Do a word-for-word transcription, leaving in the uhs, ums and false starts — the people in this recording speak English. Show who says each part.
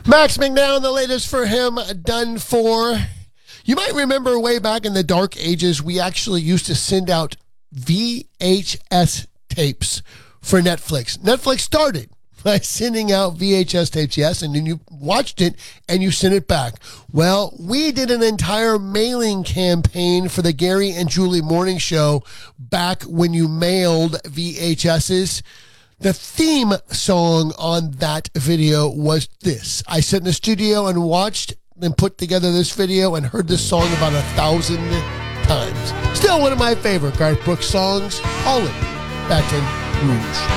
Speaker 1: Max McNown, the latest for him, done for. You might remember way back in the dark ages, we actually used to send out V H S tapes for Netflix. Netflix started by sending out V H S tapes, yes, and then you watched it and you sent it back. Well, we did an entire mailing campaign for the Gary and Julie Morning Show back when you mailed V H S's. The theme song on that video was this. I sat in the studio and watched and put together this video and heard this song about a thousand times. Still one of my favorite Garth Brooks songs, All In, Baton Rouge.